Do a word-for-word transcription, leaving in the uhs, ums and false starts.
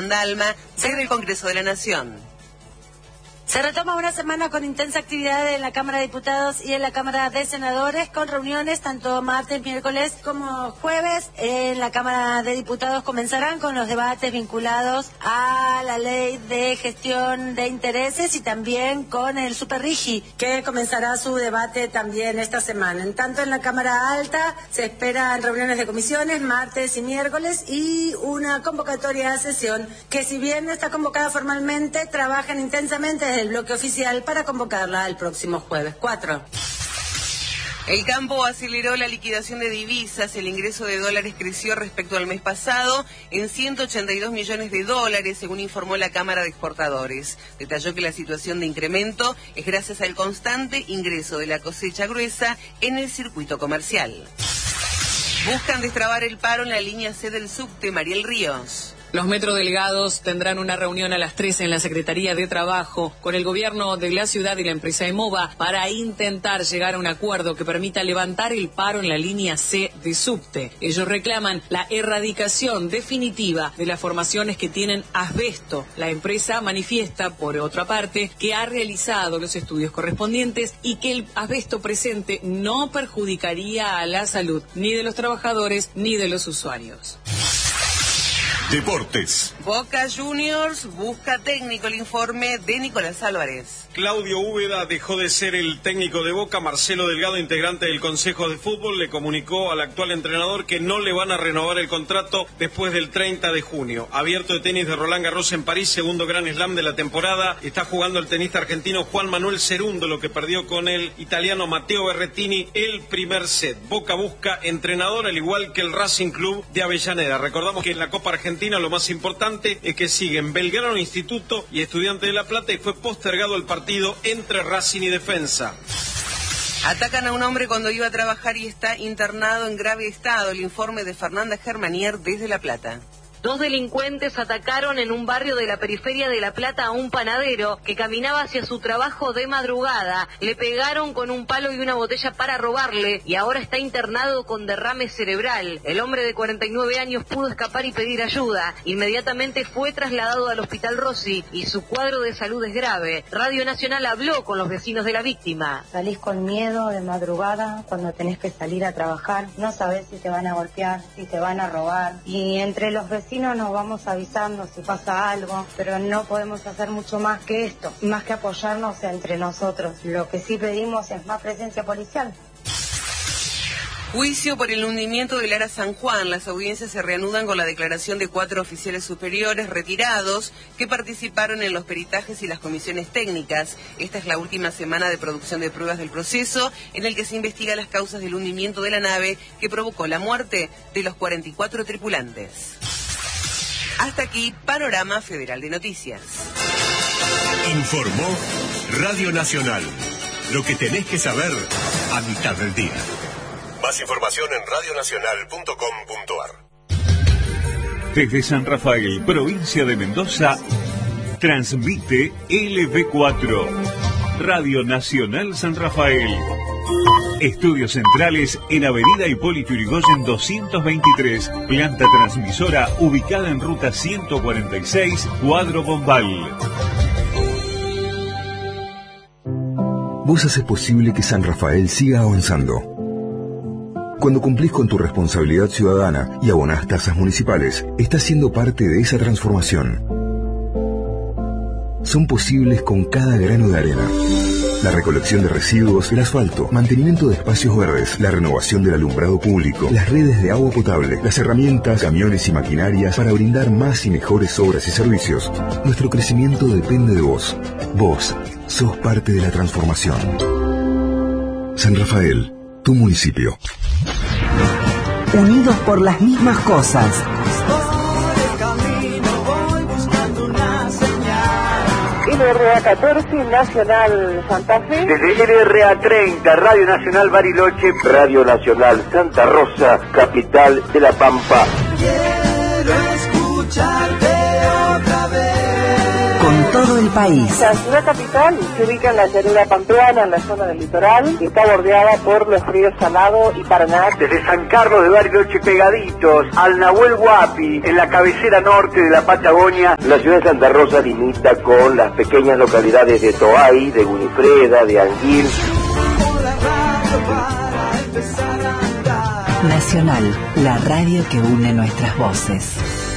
Juan Dalma, sede del Congreso de la Nación. Se retoma una semana con intensa actividad en la Cámara de Diputados y en la Cámara de Senadores, con reuniones tanto martes, miércoles como jueves. En la Cámara de Diputados comenzarán con los debates vinculados a la ley de gestión de intereses y también con el Superrigi, que comenzará su debate también esta semana. En tanto, en la Cámara Alta se esperan reuniones de comisiones martes y miércoles y una convocatoria a sesión que, si bien no está convocada formalmente, trabajan intensamente desde el bloque oficial para convocarla el próximo jueves cuatro. El campo aceleró la liquidación de divisas. El ingreso de dólares creció respecto al mes pasado en ciento ochenta y dos millones de dólares, según informó la Cámara de Exportadores. Detalló que la situación de incremento es gracias al constante ingreso de la cosecha gruesa en el circuito comercial. Buscan destrabar el paro en la línea C del subte. Mariel Ríos. Los metrodelegados tendrán una reunión a las tres en la Secretaría de Trabajo con el gobierno de la ciudad y la empresa EMOVA para intentar llegar a un acuerdo que permita levantar el paro en la línea C de subte. Ellos reclaman la erradicación definitiva de las formaciones que tienen asbesto. La empresa manifiesta, por otra parte, que ha realizado los estudios correspondientes y que el asbesto presente no perjudicaría a la salud ni de los trabajadores ni de los usuarios. Deportes. Boca Juniors busca técnico. El informe de Nicolás Álvarez. Claudio Úbeda dejó de ser el técnico de Boca. Marcelo Delgado, integrante del Consejo de Fútbol, le comunicó al actual entrenador que no le van a renovar el contrato después del treinta de junio. Abierto de tenis de Roland Garros en París, segundo Grand Slam de la temporada. Está jugando el tenista argentino Juan Manuel Cerundo, lo que perdió con el italiano Matteo Berrettini el primer set. Boca busca entrenador, al igual que el Racing Club de Avellaneda. Recordamos que en la Copa Argentina lo más importante es que siguen Belgrano, Instituto y Estudiante de La Plata, y fue postergado el partido entre Racing y Defensa. Atacan a un hombre cuando iba a trabajar y está internado en grave estado. El informe de Fernanda Germanier desde La Plata. Dos delincuentes atacaron en un barrio de la periferia de La Plata a un panadero que caminaba hacia su trabajo de madrugada. Le pegaron con un palo y una botella para robarle y ahora está internado con derrame cerebral. El hombre de cuarenta y nueve años pudo escapar y pedir ayuda. Inmediatamente fue trasladado al Hospital Rossi y su cuadro de salud es grave. Radio Nacional habló con los vecinos de la víctima. Salís con miedo de madrugada cuando tenés que salir a trabajar. No sabés si te van a golpear, si te van a robar. Y entre los vecinos Si no, nos vamos avisando si pasa algo, pero no podemos hacer mucho más que esto, más que apoyarnos entre nosotros. Lo que sí pedimos es más presencia policial. Juicio por el hundimiento del Ara San Juan. Las audiencias se reanudan con la declaración de cuatro oficiales superiores retirados que participaron en los peritajes y las comisiones técnicas. Esta es la última semana de producción de pruebas del proceso en el que se investiga las causas del hundimiento de la nave que provocó la muerte de los cuarenta y cuatro tripulantes. Hasta aquí, Panorama Federal de Noticias. Informó Radio Nacional. Lo que tenés que saber a mitad del día. Más información en radio nacional punto com punto ar. Desde San Rafael, provincia de Mendoza, transmite L V cuatro, Radio Nacional San Rafael. Estudios centrales en Avenida Hipólito Yrigoyen doscientos veintitrés, planta transmisora ubicada en ruta ciento cuarenta y seis, Cuadro Bombal. Vos haces posible que San Rafael siga avanzando. Cuando cumplís con tu responsabilidad ciudadana y abonás tasas municipales, estás siendo parte de esa transformación. Son posibles con cada grano de arena. La recolección de residuos, el asfalto, mantenimiento de espacios verdes, la renovación del alumbrado público, las redes de agua potable, las herramientas, camiones y maquinarias para brindar más y mejores obras y servicios. Nuestro crecimiento depende de vos. Vos sos parte de la transformación. San Rafael, tu municipio. Unidos por las mismas cosas. L R A catorce, Nacional Santa Fe. Desde L R A treinta, Radio Nacional Bariloche. Radio Nacional Santa Rosa, capital de La Pampa. Quiero escucharte otra vez. Con todo el país. La ciudad capital se ubica en la llanura pampeana, en la zona del litoral, y está bordeada por los ríos Salado y Paraná. Desde San Carlos de Bariloche pegaditos al Nahuel Huapi, en la cabecera norte de la Patagonia, la ciudad de Santa Rosa limita con las pequeñas localidades de Toay, de Winifreda, de Anguil. Nacional, la radio que une nuestras voces.